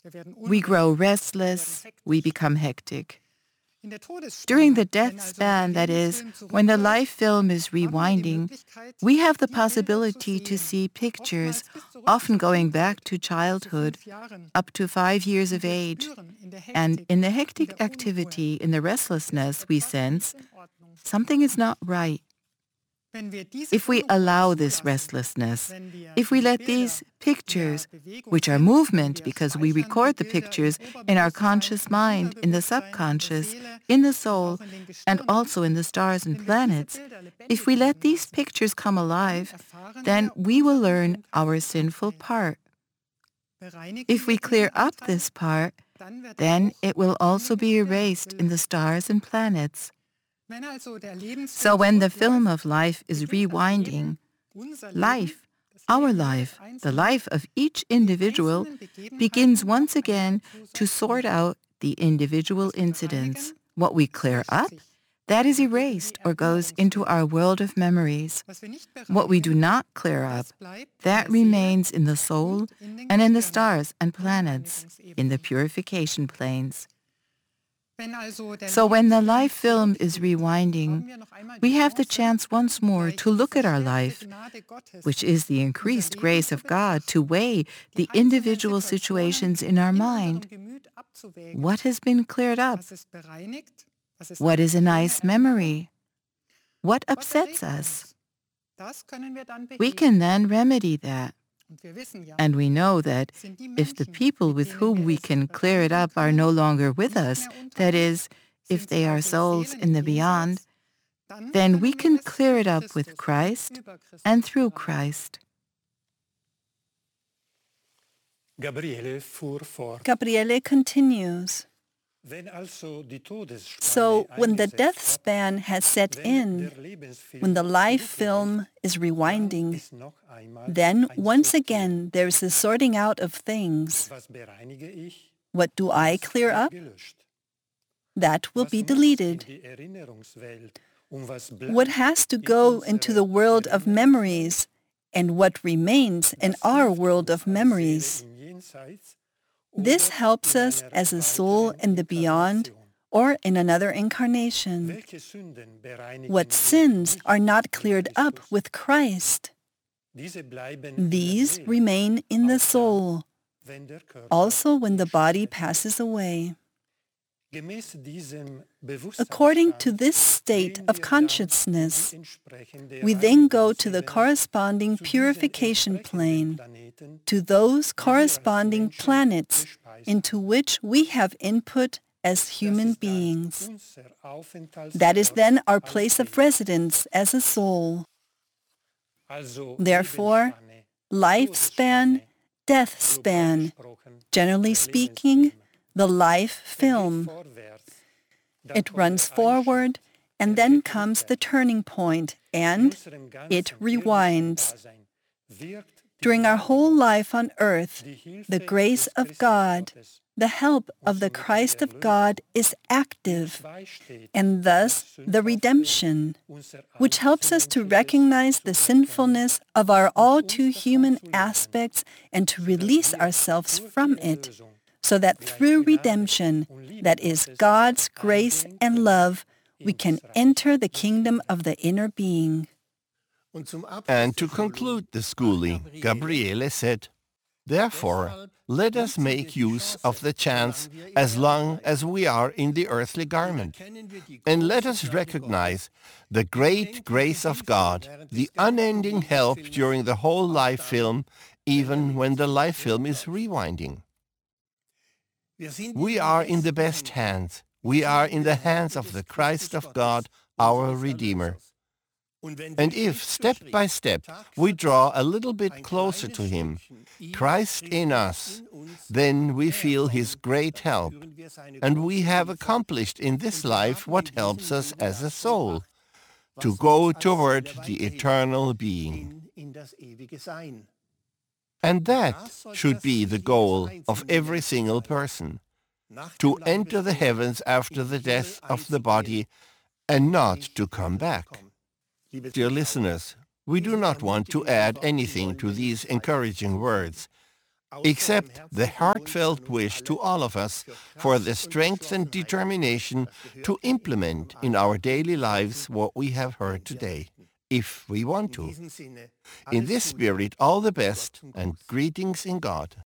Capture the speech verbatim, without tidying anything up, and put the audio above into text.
We grow restless, we become hectic. During the death span, that is, when the life film is rewinding, we have the possibility to see pictures, often going back to childhood, up to five years of age. And in the hectic activity, in the restlessness we sense, something is not right. If we allow this restlessness, if we let these pictures, which are movement because we record the pictures in our conscious mind, in the subconscious, in the soul, and also in the stars and planets, if we let these pictures come alive, then we will learn our sinful part. If we clear up this part, then it will also be erased in the stars and planets. So when the film of life is rewinding, life, our life, the life of each individual, begins once again to sort out the individual incidents. What we clear up, that is erased or goes into our world of memories. What we do not clear up, that remains in the soul and in the stars and planets, in the purification planes. So when the life film is rewinding, we have the chance once more to look at our life, which is the increased grace of God, to weigh the individual situations in our mind. What has been cleared up? What is a nice memory? What upsets us? We can then remedy that. And we know that if the people with whom we can clear it up are no longer with us, that is, if they are souls in the beyond, then we can clear it up with Christ and through Christ. Gabriele fuhr fort. Gabriele continues. So when the death span has set in, when the life film is rewinding, then once again there's a sorting out of things. What do I clear up? That will be deleted. What has to go into the world of memories, and what remains in our world of memories? This helps us as a soul in the beyond or in another incarnation. What sins are not cleared up with Christ? These remain in the soul, also when the body passes away. According to this state of consciousness, we then go to the corresponding purification plane, to those corresponding planets into which we have input as human beings. That is then our place of residence as a soul. Therefore, lifespan, death span, generally speaking, the life film. It runs forward, and then comes the turning point, and it rewinds. During our whole life on earth, the grace of God, the help of the Christ of God is active, and thus the redemption, which helps us to recognize the sinfulness of our all too human aspects and to release ourselves from it, so that through redemption, that is God's grace and love, we can enter the kingdom of the inner being. And to conclude the schooling, Gabriele said, "Therefore, let us make use of the chance as long as we are in the earthly garment, and let us recognize the great grace of God, the unending help during the whole life film, even when the life film is rewinding. We are in the best hands. We are in the hands of the Christ of God, our Redeemer. And if, step by step, we draw a little bit closer to Him, Christ in us, then we feel His great help, and we have accomplished in this life what helps us as a soul, to go toward the eternal being. And that should be the goal of every single person, to enter the heavens after the death of the body and not to come back." Dear listeners, we do not want to add anything to these encouraging words. except the heartfelt wish to all of us for the strength and determination to implement in our daily lives what we have heard today, if we want to. In this spirit, all the best and greetings in God.